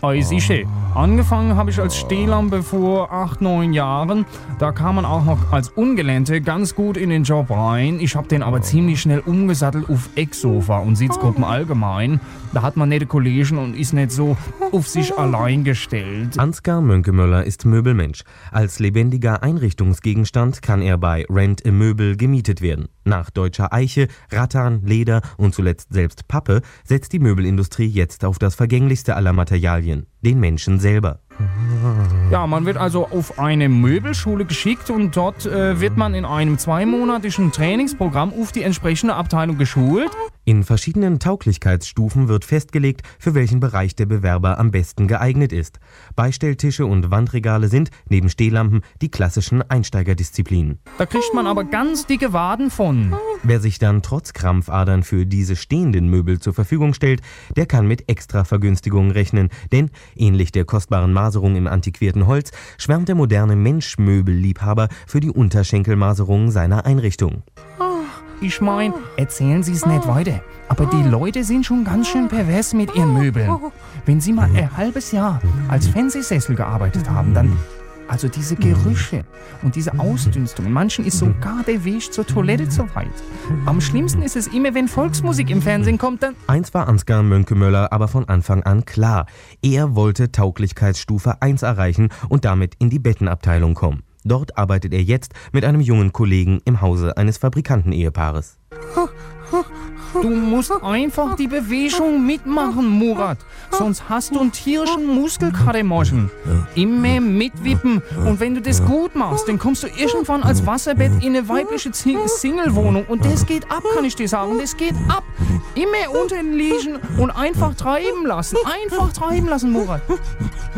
Sicher. Angefangen habe ich als Stehlampe vor 8, 9 Jahren. Da kam man auch noch als Ungelernte ganz gut in den Job rein. Ich habe den aber ziemlich schnell umgesattelt auf Ecksofa und Sitzgruppen allgemein. Da hat man nette Kollegen und ist nicht so auf sich allein gestellt. Ansgar Mönkemöller ist Möbelmensch. Als lebendiger Einrichtungsgegenstand kann er bei Rent a Möbel gemietet werden. Nach deutscher Eiche, Rattan, Leder und zuletzt selbst Pappe setzt die Möbelindustrie jetzt auf das vergänglichste aller Materialien, den Menschen selber. Ja, man wird also auf eine Möbelschule geschickt und dort wird man in einem 2-monatigen Trainingsprogramm auf die entsprechende Abteilung geschult. In verschiedenen Tauglichkeitsstufen wird festgelegt, für welchen Bereich der Bewerber am besten geeignet ist. Beistelltische und Wandregale sind, neben Stehlampen, die klassischen Einsteigerdisziplinen. Da kriegt man aber ganz dicke Waden von. Wer sich dann trotz Krampfadern für diese stehenden Möbel zur Verfügung stellt, der kann mit Extravergünstigungen rechnen, denn ähnlich der kostbaren Maserung im antiquierten Holz schwärmt der moderne Menschmöbelliebhaber für die Unterschenkelmaserung seiner Einrichtung. Ich mein, erzählen Sie es nicht weiter, aber die Leute sind schon ganz schön pervers mit ihren Möbeln. Wenn Sie mal ein halbes Jahr als Fernsehsessel gearbeitet haben, dann... Also diese Gerüche und diese Ausdünstungen, manchen ist sogar der Weg zur Toilette zu weit. Am schlimmsten ist es immer, wenn Volksmusik im Fernsehen kommt, dann... Eins war Ansgar Mönkemöller aber von Anfang an klar. Er wollte Tauglichkeitsstufe 1 erreichen und damit in die Bettenabteilung kommen. Dort arbeitet er jetzt mit einem jungen Kollegen im Hause eines Fabrikanten-Ehepaares. Du musst einfach die Bewegung mitmachen, Murat. Sonst hast du einen tierischen Muskelkater morgen. Immer mitwippen. Und wenn du das gut machst, dann kommst du irgendwann als Wasserbett in eine weibliche Single-Wohnung. Und das geht ab, kann ich dir sagen. Das geht ab. Immer unten liegen und einfach treiben lassen. Einfach treiben lassen, Murat.